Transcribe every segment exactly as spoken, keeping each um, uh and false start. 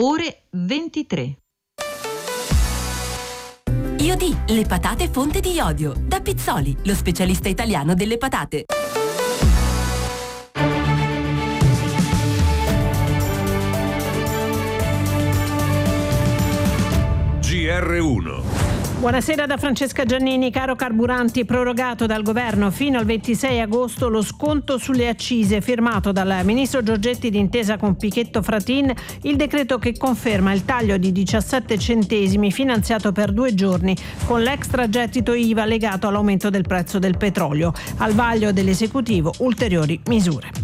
ore ventitré. Iodì, le patate fonte di iodio. Da Pizzoli, lo specialista italiano delle patate. G R uno. Buonasera da Francesca Giannini. Caro carburanti, prorogato dal governo fino al ventisei agosto lo sconto sulle accise, firmato dal ministro Giorgetti d'intesa con Pichetto Fratin, il decreto che conferma il taglio di diciassette centesimi finanziato per due giorni con l'extragettito I V A legato all'aumento del prezzo del petrolio. Al vaglio dell'esecutivo ulteriori misure.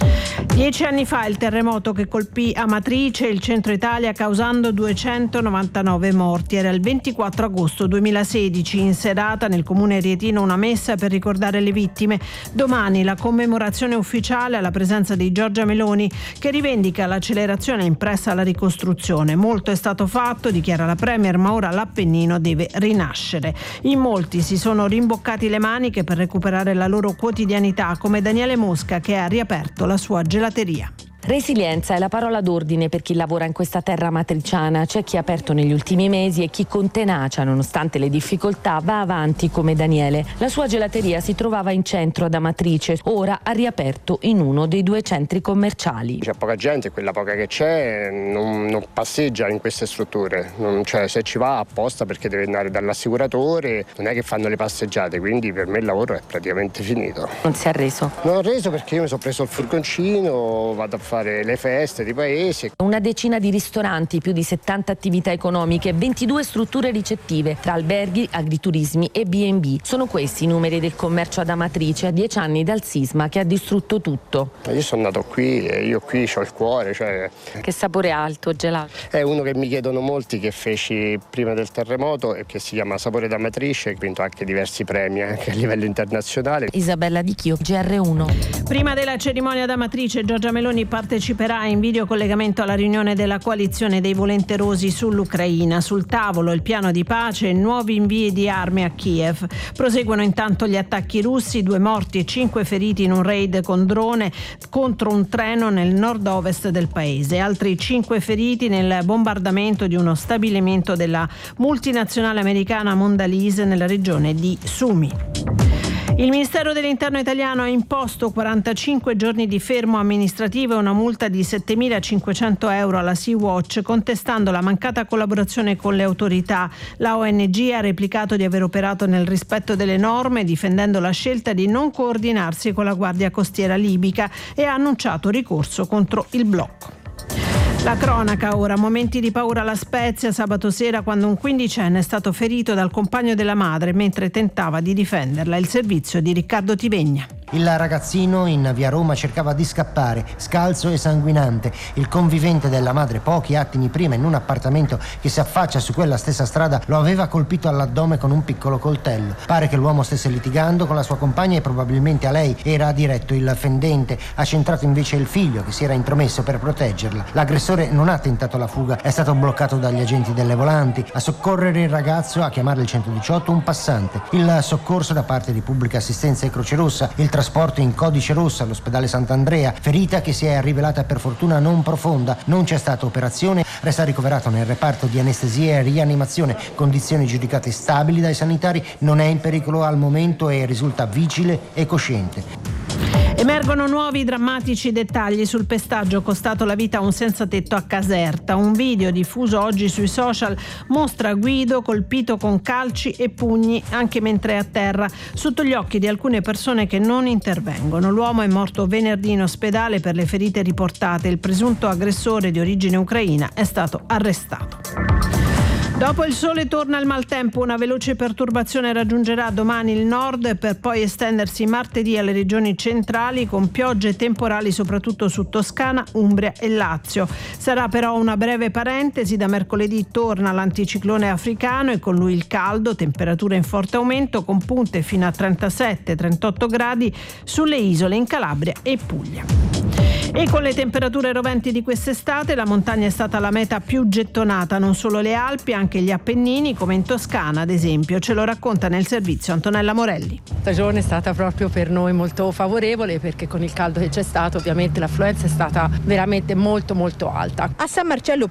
Dieci anni fa il terremoto che colpì Amatrice e il centro Italia causando duecentonovantanove morti. Era il ventiquattro agosto duemilasedici. In serata nel comune rietino una messa per ricordare le vittime. Domani la commemorazione ufficiale alla presenza di Giorgia Meloni, che rivendica l'accelerazione impressa alla ricostruzione. Molto è stato fatto, dichiara la Premier, ma ora l'Appennino deve rinascere. In molti si sono rimboccati le maniche per recuperare la loro quotidianità, come Daniele Mosca, che ha riaperto la sua gelateria. Resilienza è la parola d'ordine per chi lavora in questa terra amatriciana. C'è chi ha aperto negli ultimi mesi e chi con tenacia, nonostante le difficoltà, va avanti come Daniele. La sua gelateria si trovava in centro ad Amatrice, ora ha riaperto in uno dei due centri commerciali. C'è poca gente, quella poca che c'è non, non passeggia in queste strutture, non, cioè se ci va apposta perché deve andare dall'assicuratore, non è che fanno le passeggiate, quindi per me il lavoro è praticamente finito. Non si è arreso? Non ho reso perché io mi sono preso il furgoncino, vado a fare le feste di paese. Una decina di ristoranti, più di settanta attività economiche, ventidue strutture ricettive tra alberghi, agriturismi e bi e bi. Sono questi i numeri del commercio ad Amatrice a dieci anni dal sisma che ha distrutto tutto. Io sono nato qui e io qui ho il cuore. Cioè... Che sapore alto, gelato? È uno che mi chiedono molti, che feci prima del terremoto e che si chiama Sapore d'Amatrice, ha vinto anche diversi premi anche a livello internazionale. Isabella Di Chio, G R uno. Prima della cerimonia d'Amatrice, Giorgia Meloni parteciperà in videocollegamento alla riunione della coalizione dei volenterosi sull'Ucraina. Sul tavolo il piano di pace e nuovi invii di armi a Kiev. Proseguono intanto gli attacchi russi, due morti e cinque feriti in un raid con drone contro un treno nel nord-ovest del paese. Altri cinque feriti nel bombardamento di uno stabilimento della multinazionale americana Mondelez nella regione di Sumi. Il Ministero dell'Interno italiano ha imposto quarantacinque giorni di fermo amministrativo e una multa di settemilacinquecento euro alla Sea-Watch, contestando la mancata collaborazione con le autorità. La O N G ha replicato di aver operato nel rispetto delle norme, difendendo la scelta di non coordinarsi con la Guardia Costiera libica, e ha annunciato ricorso contro il blocco. La cronaca ora, momenti di paura alla Spezia sabato sera quando un quindicenne è stato ferito dal compagno della madre mentre tentava di difenderla. Il servizio di Riccardo Tivegna. Il ragazzino in via Roma cercava di scappare, scalzo e sanguinante. Il convivente della madre, pochi attimi prima in un appartamento che si affaccia su quella stessa strada, lo aveva colpito all'addome con un piccolo coltello. Pare che l'uomo stesse litigando con la sua compagna e probabilmente a lei era diretto il fendente. Ha centrato invece il figlio che si era intromesso per proteggerla. L'aggressore non ha tentato la fuga, è stato bloccato dagli agenti delle volanti. A soccorrere il ragazzo, a chiamare il centodiciotto, un passante. Il soccorso da parte di Pubblica Assistenza e Croce Rossa, il trasporto in codice rosso all'ospedale Sant'Andrea, ferita che si è rivelata per fortuna non profonda, non c'è stata operazione, resta ricoverato nel reparto di anestesia e rianimazione, condizioni giudicate stabili dai sanitari, non è in pericolo al momento e risulta vigile e cosciente. Emergono nuovi drammatici dettagli sul pestaggio costato la vita a un senzatetto a Caserta. Un video diffuso oggi sui social mostra Guido colpito con calci e pugni anche mentre è a terra, sotto gli occhi di alcune persone che non intervengono. L'uomo è morto venerdì in ospedale per le ferite riportate. Il presunto aggressore di origine ucraina è stato arrestato. Dopo il sole torna il maltempo, una veloce perturbazione raggiungerà domani il nord per poi estendersi martedì alle regioni centrali con piogge e temporali soprattutto su Toscana, Umbria e Lazio. Sarà però una breve parentesi, da mercoledì torna l'anticiclone africano e con lui il caldo, temperature in forte aumento con punte fino a trentasette trentotto gradi sulle isole in Calabria e Puglia. E con le temperature roventi di quest'estate la montagna è stata la meta più gettonata, non solo le Alpi, anche gli Appennini, come in Toscana ad esempio. Ce lo racconta nel servizio Antonella Morelli. La stagione è stata proprio per noi molto favorevole perché con il caldo che c'è stato ovviamente l'affluenza è stata veramente molto molto alta. A San Marcello